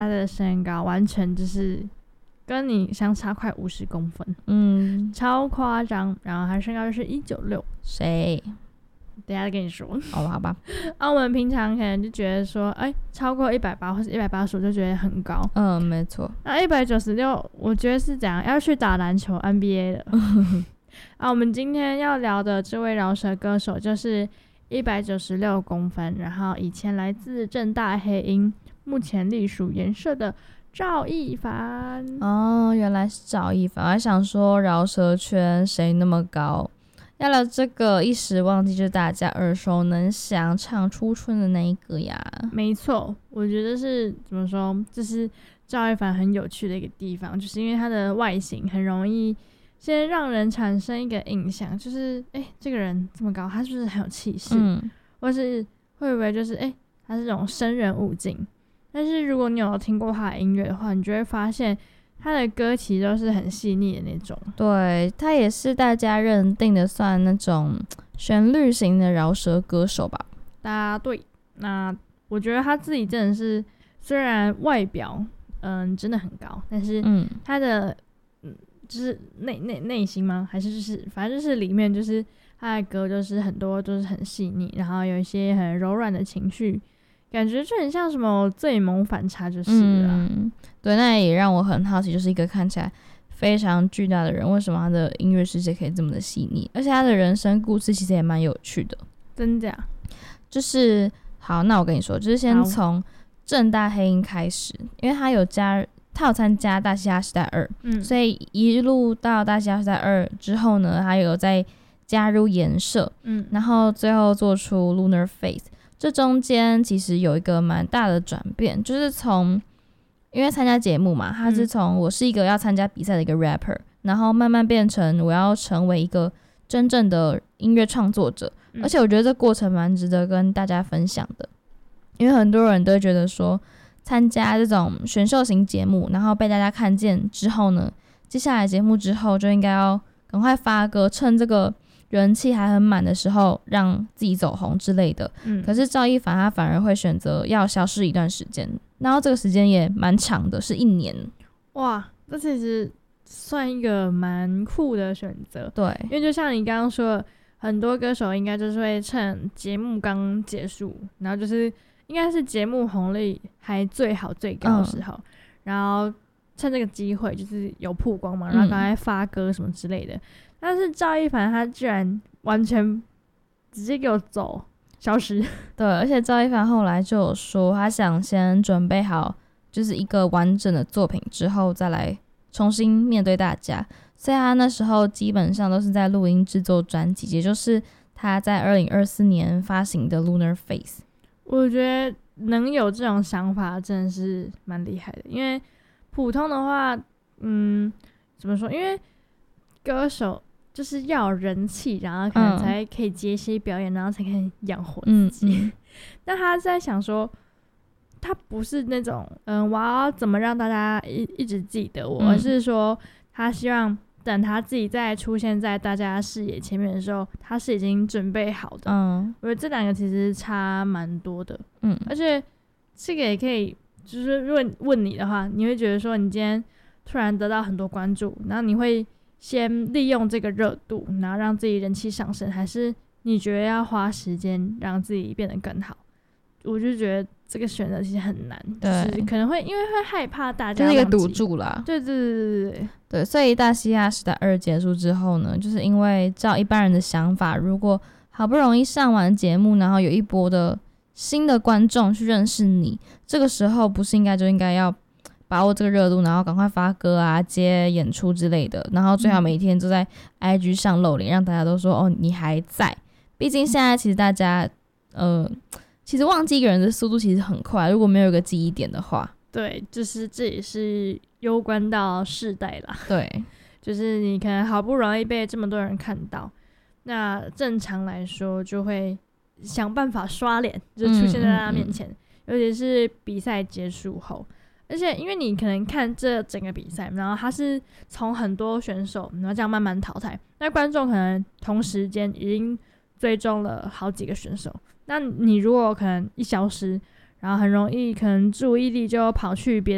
他的身高完全就是跟你相差快50公分，超夸张。然后他身高就是196， 谁？ 等一下再跟你说。 好吧。 我们平常可能就觉得说，超过180或是185就觉得很高。 没错。 那196，我觉得是怎样要去打篮球 NBA 的。我们今天要聊的这位饶舌歌手就是196公分，然后以前来自政大黑鹰，目前隶属颜社的赵一凡。 原来是赵一凡。我还想说饶舌圈谁那么高？要聊这个一时忘记，就是大家耳熟能详唱初春的那一个呀。 没错，我觉得是怎么说，这是赵一凡很有趣的一个地方，就是因为他的外形很容易先让人产生一个印象，就是这个人这么高，他是不是很有气势？或是会不会就是他是这种生人勿近？但是如果你有听过他的音乐的话，你就会发现他的歌其实都是很细腻的那种。 对，他也是大家认定的算那种旋律型的饶舌歌手吧。 答对。那我觉得他自己真的是，虽然外表真的很高，但是他的就是内心吗？还是就是反正就是里面就是他的歌就是很多都是很细腻，然后有一些很柔软的情绪，感觉就很像什么最萌反差就是了。 对，那也让我很好奇，就是一个看起来非常巨大的人，为什么他的音乐世界可以这么的细腻？而且他的人生故事其实也蛮有趣的。 真假？ 就是好，那我跟你说，就是先从政大黑鹰开始，因为他有参加大嘻哈时代2，所以一路到大嘻哈时代2之后呢，他有再加入颜社，然后最后做出 Lunar Face。这中间其实有一个蛮大的转变，就是因为参加节目嘛，他是从我是一个要参加比赛的一个 rapper，然后慢慢变成我要成为一个真正的音乐创作者。而且我觉得这过程蛮值得跟大家分享的，因为很多人都会觉得说参加这种选秀型节目，然后被大家看见之后呢，接下来节目之后就应该要赶快发歌，趁这个人气还很满的时候让自己走红之类的。可是赵一凡他反而会选择要消失一段时间，然后这个时间也蛮长的，是1年。 哇，这其实算一个蛮酷的选择。对，因为就像你刚刚说的，很多歌手应该就是会趁节目刚结束，然后就是应该是节目红利还最好最高的时候，然后趁这个机会就是有曝光嘛，然后赶快发歌什么之类的。但是赵一凡他居然完全直接给我走消失。 对，而且赵一凡后来就有说他想先准备好就是一个完整的作品之后再来重新面对大家，所以他那时候基本上都是在录音制作专辑，也就是他在2024年发行的 Lunar Face。 我觉得能有这种想法真的是蛮厉害的，因为普通的话怎么说，因为歌手就是要有人气，然后可能才可以接一些表演，然后才可以养活自己。但他在想说他不是那种我要怎么让大家一直记得我，而是说他希望等他自己再出现在大家视野前面的时候，他是已经准备好的。我觉得这两个其实差蛮多的。而且这个也可以就是如果问你的话，你会觉得说你今天突然得到很多关注，然后你会先利用这个热度然后让自己人气上升，还是你觉得要花时间让自己变得更好？我就觉得这个选择其实很难，就是可能会因为会害怕大家， 就是一个赌注啦。 对， 所以大嘻哈时代2结束之后呢，就是因为照一般人的想法，如果好不容易上完节目，然后有一波的新的观众去认识你，这个时候不是应该要把握这个热度，然后赶快发歌啊、接演出之类的，然后最好每一天都在 IG 上露脸，让大家都说你还在。毕竟现在其实大家其实忘记一个人的速度其实很快，如果没有一个记忆点的话。 对，就是这也是攸关到世代啦。 对， 就是你可能好不容易被这么多人看到，那正常来说就会想办法刷脸，就出现在大家面前。尤其是比赛结束后，而且因为你可能看这整个比赛，然后他是从很多选手然后这样慢慢淘汰，那观众可能同时间已经追踪了好几个选手，那你如果可能一消失，然后很容易可能注意力就跑去别